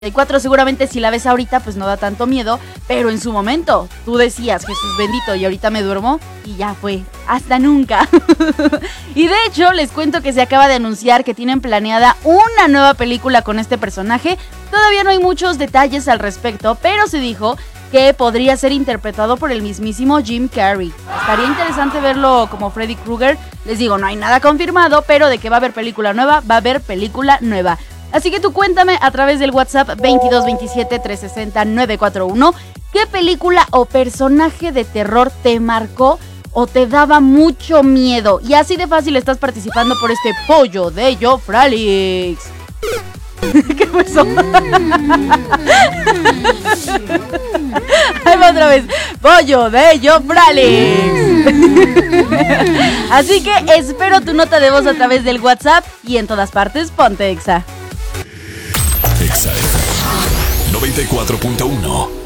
4 seguramente si la ves ahorita pues no da tanto miedo, pero en su momento tú decías Jesús bendito y ahorita me duermo y ya fue, hasta nunca. Y de hecho les cuento que se acaba de anunciar que tienen planeada una nueva película con este personaje. Todavía no hay muchos detalles al respecto, pero se dijo que podría ser interpretado por el mismísimo Jim Carrey. Estaría interesante verlo como Freddy Krueger. Les digo, no hay nada confirmado, pero de que va a haber película nueva, va a haber película nueva. Así que tú cuéntame a través del WhatsApp 2227-360-941 qué película o personaje de terror te marcó o te daba mucho miedo. Y así de fácil estás participando por este pollo de Jofralix. ¿Qué fue eso? Ahí va otra vez. Pollo de Jofralix. Así que espero tu nota de voz a través del WhatsApp y en todas partes ponte Exa. Exa FM 94.1